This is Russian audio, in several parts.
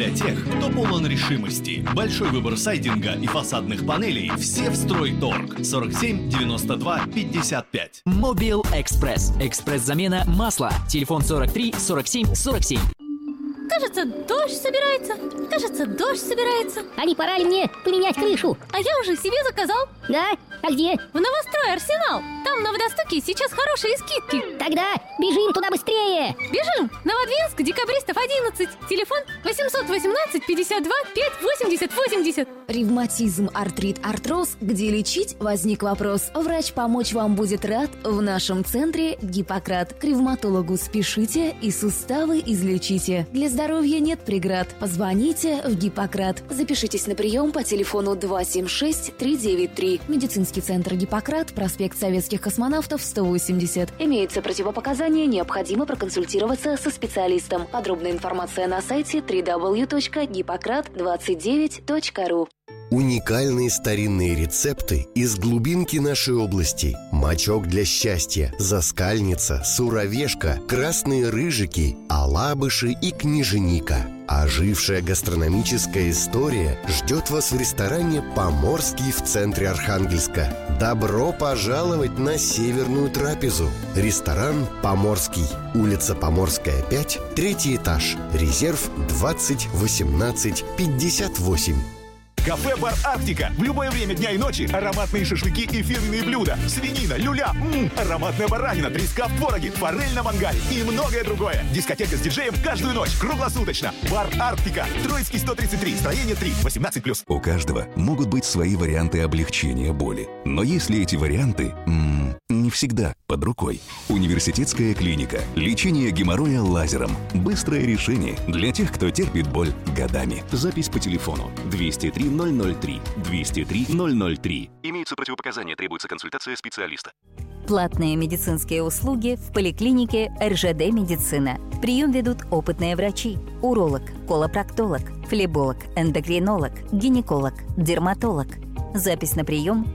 для тех, кто полон решимости. Большой выбор сайдинга и фасадных панелей – все в Стройторг. 47 92 55. Мобил Экспресс. Экспресс-замена масла. Телефон 43 47 47. Кажется, дождь собирается. А не пора ли мне поменять крышу? А я уже себе заказал. Да? А где? В Новострой Арсенал. Там на водостоке сейчас хорошие скидки. Тогда бежим туда быстрее. Бежим! Новодвинск, Декабристов 11. Телефон 818 52 5 80 80. Ревматизм, артрит, артроз. Где лечить? Возник вопрос. Врач помочь вам будет рад. В нашем центре Гиппократ. К ревматологу спешите и суставы излечите. Для здоровья нет преград. Позвоните в Гиппократ. Запишитесь на прием по телефону 276 393. Медицинский центр Гиппократ, проспект Советских космонавтов, 180. Имеются противопоказания, необходимо проконсультироваться со специалистом. Подробная информация на сайте www.gippokrat29.ru. Уникальные старинные рецепты из глубинки нашей области. Мочок для счастья, заскальница, суровешка, красные рыжики, алабыши и княженика. Ожившая гастрономическая история ждет вас в ресторане «Поморский» в центре Архангельска. Добро пожаловать на северную трапезу. Ресторан «Поморский». Улица Поморская, 5, 3-й этаж. Резерв 20 18 58. Кафе-бар «Арктика». В любое время дня и ночи ароматные шашлыки и фирменные блюда. Свинина, люля, ароматная баранина, треска в твороге, форель на мангале и многое другое. Дискотека с диджеем каждую ночь, круглосуточно. Бар «Арктика». Троицкий, 133, строение 3, 18+. У каждого могут быть свои варианты облегчения боли. Но если эти варианты не всегда под рукой. Университетская клиника. Лечение геморроя лазером. Быстрое решение для тех, кто терпит боль годами. Запись по телефону 203 003 203 003. Имеются противопоказания, требуется консультация специалиста. Платные медицинские услуги в поликлинике РЖД «Медицина». Прием ведут опытные врачи: уролог, колопроктолог, флеболог, эндокринолог, гинеколог, дерматолог. Запись на прием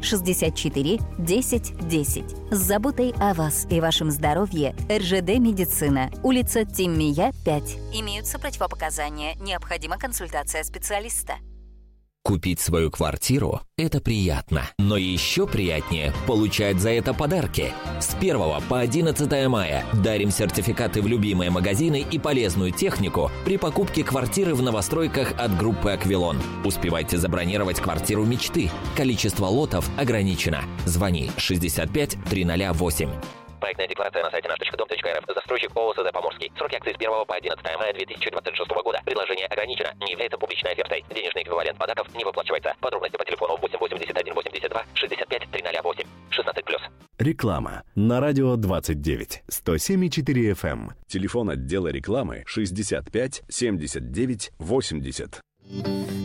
64 10 10. С заботой о вас и вашем здоровье. РЖД «Медицина». Улица Тиммия, 5. Имеются противопоказания. Необходима консультация специалиста. Купить свою квартиру – это приятно, но еще приятнее получать за это подарки. С 1 по 11 мая дарим сертификаты в любимые магазины и полезную технику при покупке квартиры в новостройках от группы «Аквилон». Успевайте забронировать квартиру мечты. Количество лотов ограничено. Звони 65 308. Проектная декларация на сайте наш.дом.рф. Застройщик ООО «СД Поморский». Сроки акции с 1 по 11 мая 2026 года. Предложение ограничено. Не является публичной офертой. Денежный эквивалент подарков не выплачивается. Подробности по телефону 881 82 65 308. 16+. Реклама. На радио 29. 107,4 FM. Телефон отдела рекламы 65 79 80.